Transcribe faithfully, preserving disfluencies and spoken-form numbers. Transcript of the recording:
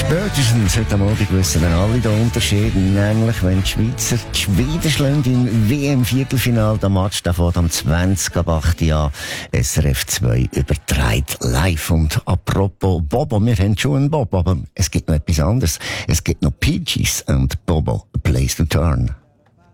Spätestens heute Abend wissen dann alle den Unterschied, nämlich wenn die Schweizer die Schweden schlagen im W M-Viertelfinal, der Match der fährt am zwanzig ab acht Jahr S R F zwei überträgt live. Und apropos Bobo, wir haben schon einen Bobo, aber es gibt noch etwas anderes. Es gibt noch Peaches und Bobo, A Place to Turn.